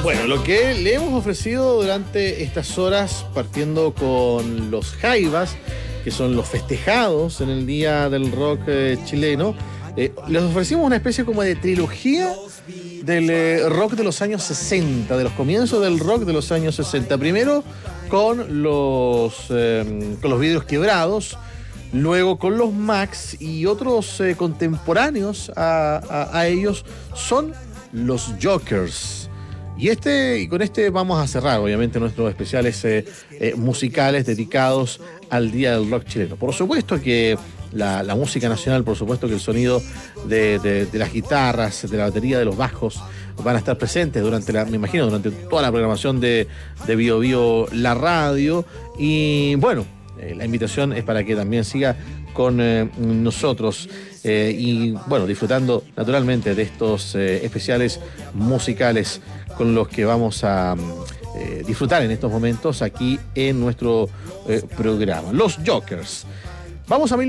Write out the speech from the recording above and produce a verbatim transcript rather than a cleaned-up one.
Bueno, lo que le hemos ofrecido durante estas horas, partiendo con los Jaivas, que son los festejados en el Día del Rock eh, chileno, eh, les ofrecimos una especie como de trilogía del eh, rock de los años sesenta, de los comienzos del rock de los años sesenta. Primero con los, eh, con los vidrios quebrados, luego con los Max y otros eh, contemporáneos a, a, a ellos son los Jokers. Y este y con este vamos a cerrar, obviamente, nuestros especiales eh, eh, musicales dedicados al Día del Rock chileno. Por supuesto que la, la música nacional, por supuesto que el sonido de, de, de las guitarras, de la batería, de los bajos, van a estar presentes durante la, me imagino, durante toda la programación de, de Bio Bio La Radio. Y bueno, eh, la invitación es para que también siga con eh, nosotros eh, y bueno, disfrutando naturalmente de estos eh, especiales musicales con los que vamos a eh, disfrutar en estos momentos aquí en nuestro eh, programa. Los Jokers. Vamos a